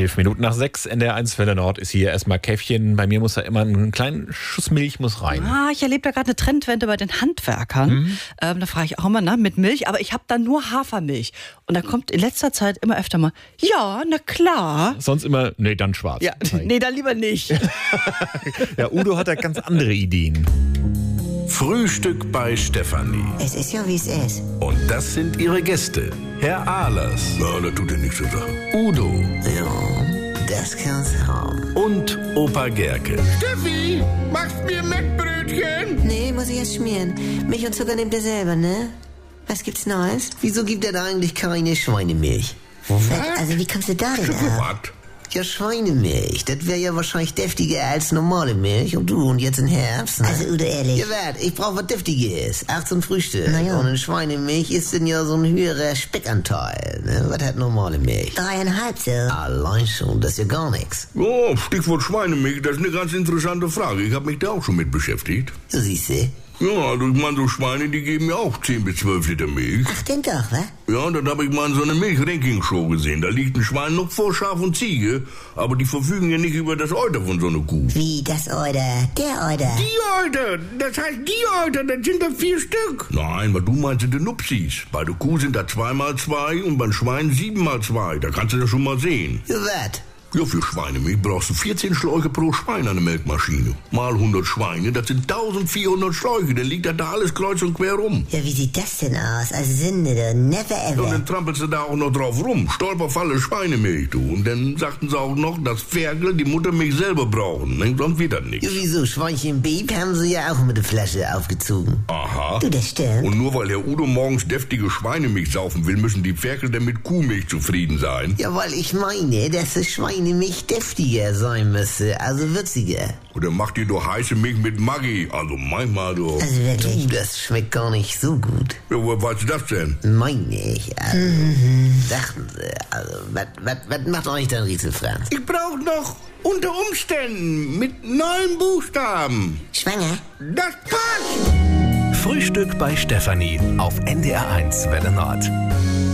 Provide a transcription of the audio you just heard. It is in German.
5:11, NDR1 Welle Nord ist hier erstmal Käffchen. Bei mir muss da immer ein kleiner Schuss Milch muss rein. Ich erlebe da gerade eine Trendwende bei den Handwerkern. Da frage ich auch immer mit Milch, aber ich habe da nur Hafermilch. Und da kommt in letzter Zeit immer öfter mal, ja, na klar. Sonst immer, nee, dann schwarz. Ja, nee, dann lieber nicht. Ja, Udo hat da ganz andere Ideen. Frühstück bei Stefanie. Es ist ja, wie es ist. Und das sind ihre Gäste. Herr Ahlers. Ja, das tut dir nichts zu sagen. Udo. Ja, das kann's haben. Und Opa Gerke. Steffi, machst mir Mettbrötchen? Nee, muss ich erst schmieren. Milch und Zucker nehmt ihr selber, ne? Was gibt's Neues? Wieso gibt er da eigentlich keine Schweinemilch? Also, wie kommst du da denn ab? Was? Ja, Schweinemilch. Das wäre ja wahrscheinlich deftiger als normale Milch. Und jetzt im Herbst, ne? Also, Udo, ehrlich. Ja, wart, ich brauch was Deftiges. 18 Frühstück. Naja. Und in Schweinemilch ist denn ja so ein höherer Speckanteil, ne? Was hat normale Milch? 3,5 so. Allein schon, das ist ja gar nichts. Oh, Stichwort Schweinemilch, das ist eine ganz interessante Frage. Ich habe mich da auch schon mit beschäftigt. So siehst du. Ja, also ich meine, so Schweine, die geben ja auch 10 bis 12 Liter Milch. Ach, denn doch, wa? Ja, dann habe ich mal in so einer Milch-Ranking-Show gesehen. Da liegt ein Schwein noch vor Schaf und Ziege, aber die verfügen ja nicht über das Euter von so einer Kuh. Wie, das Euter? Der Euter? Die Euter, das heißt die Euter, das sind da 4 Stück. Nein, was du meinst, sind die Nupsis. Bei der Kuh sind da 2x2 und beim Schwein 7x2. Da kannst du das schon mal sehen. Ja, wat? Ja, für Schweinemilch brauchst du 14 Schläuche pro Schwein an der Melkmaschine. Mal 100 Schweine, das sind 1400 Schläuche. Dann liegt da alles kreuz und quer rum. Ja, wie sieht das denn aus? Also Sünde, du. Never Ja, und ever. dann trampelst du da auch noch drauf rum. Stolperfalle Schweinemilch, du. Und dann sagten sie auch noch, dass Ferkel die Muttermilch selber brauchen. Ne? Sonst wird das nichts. Ja, wieso? Schweinchen Beep haben sie ja auch mit der Flasche aufgezogen. Aha. Du, das stimmt. Und nur weil Herr Udo morgens deftige Schweinemilch saufen will, müssen die Ferkel dann mit Kuhmilch zufrieden sein. Ja, weil ich meine, dass die Schweinemilch deftiger sein müsste, also würziger. Oder macht ihr doch heiße Milch mit Maggi. Also manchmal doch. Also wirklich. Das schmeckt gar nicht so gut. Ja, woher weißt du das denn? Meine ich. Also, dachten sie. Also, was macht euch denn Riesel Franz? Ich brauche noch unter Umständen mit 9 Buchstaben. Schwanger? Das passt! Frühstück bei Stefanie auf NDR1 Welle Nord.